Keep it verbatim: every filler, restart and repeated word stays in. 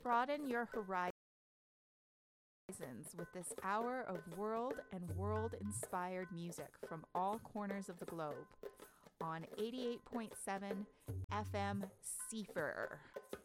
Broaden your horizons with this hour of world and world-inspired music from all corners of the globe on eighty-eight point seven F M Seefer.